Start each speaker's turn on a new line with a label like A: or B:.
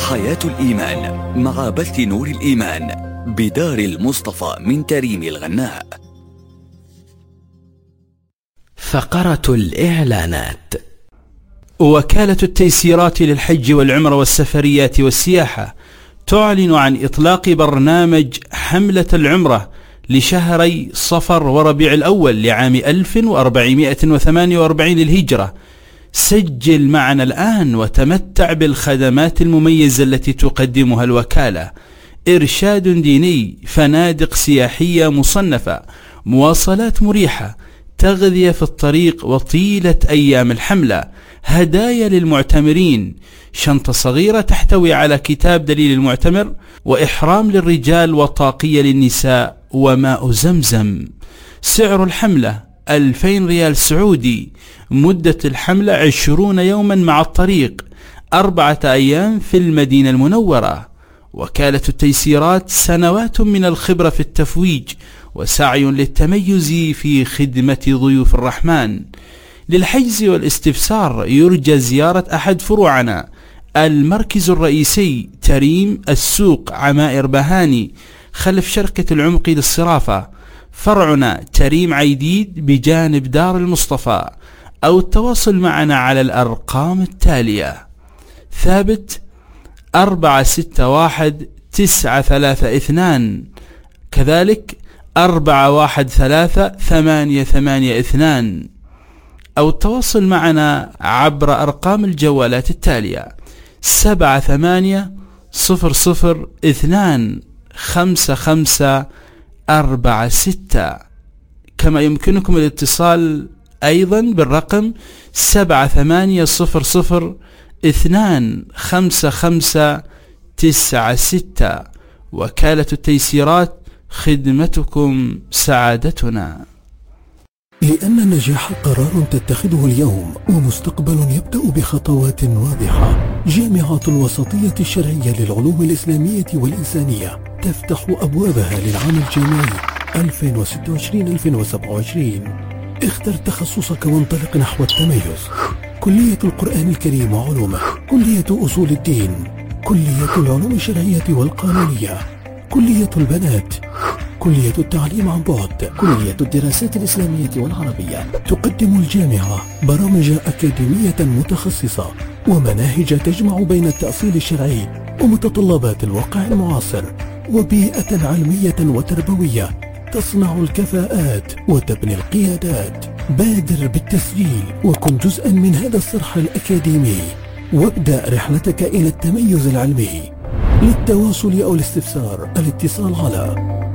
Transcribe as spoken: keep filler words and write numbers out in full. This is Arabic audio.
A: حياة الإيمان مع بث نور الإيمان بدار المصطفى من تريم الغناء.
B: فقرة الإعلانات. وكالة التيسيرات للحج والعمرة والسفريات والسياحة تعلن عن إطلاق برنامج حملة العمرة لشهري صفر وربيع الأول لعام ألف وأربعمائة وثمانية وأربعين للهجرة. سجل معنا الآن وتمتع بالخدمات المميزة التي تقدمها الوكالة: إرشاد ديني، فنادق سياحية مصنفة، مواصلات مريحة، تغذية في الطريق وطيلة أيام الحملة، هدايا للمعتمرين، شنطة صغيرة تحتوي على كتاب دليل المعتمر، وإحرام للرجال وطاقية للنساء، وماء زمزم. سعر الحملة ألفين ريال سعودي. مدة الحملة عشرون يوما مع الطريق، أربعة أيام في المدينة المنورة. وكالة التيسيرات سنوات من الخبرة في التفويج وسعي للتميز في خدمة ضيوف الرحمن. للحجز والاستفسار يرجى زيارة أحد فروعنا: المركز الرئيسي تريم، السوق عمائر بهاني خلف شركة العمق للصرافة، فرعنا تريم عيديد بجانب دار المصطفى، أو التواصل معنا على الأرقام التالية: ثابت أربعة ستة واحد تسعة ثلاثة اثنان، كذلك أربعة واحد ثلاثة ثمانية ثمانية اثنان، أو التواصل معنا عبر أرقام الجوالات التالية: سبعة ثمانية صفر صفر اثنان خمسة خمسة أربعة ستة. كما يمكنكم الاتصال أيضا بالرقم سبعة ثمانية صفر صفر اثنان خمسة خمسة تسعة ستة. وكالة التيسيرات، خدمتكم سعادتنا.
C: لأن النجاح قرار تتخذه اليوم ومستقبل يبدأ بخطوات واضحة. جامعة الوسطية الشرعية للعلوم الإسلامية والإنسانية تفتح أبوابها للعام الجامعي ألفين وستة وعشرين ألفين وسبعة وعشرين. اختر تخصصك وانطلق نحو التميز. كلية القرآن الكريم وعلومه، كلية أصول الدين، كلية العلوم الشرعية والقانونية، كلية البنات، كلية التعليم عن بعد، كلية الدراسات الإسلامية والعربية. تقدم الجامعة برامج أكاديمية متخصصة ومناهج تجمع بين التأصيل الشرعي ومتطلبات الواقع المعاصر، وبيئة علمية وتربوية تصنع الكفاءات وتبني القيادات. بادر بالتسجيل وكن جزءا من هذا الصرح الأكاديمي، وابدأ رحلتك إلى التميز العلمي. للتواصل أو الاستفسار الاتصال على